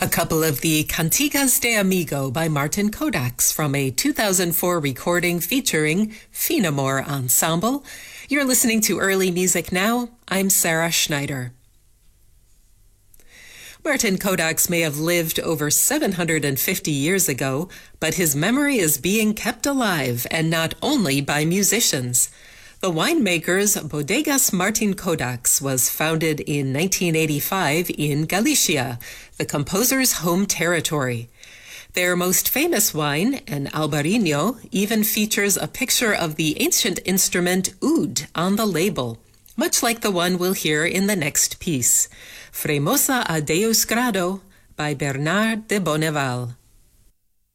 A couple of the Cantigas de Amigo by Martin Kodaks from a 2004 recording featuring Finamore Ensemble. You're listening to Early Music Now. I'm Sarah Schneider. Martin Kodaks may have lived over 750 years ago, but his memory is being kept alive, and not only by musicians. The winemaker's Bodegas Martin Kodaks was founded in 1985 in Galicia, the composer's home territory. Their most famous wine, an Albarino, even features a picture of the ancient instrument oud on the label, much like the one we'll hear in the next piece, Fremosa a Deus Grado by Bernard de Bonneval.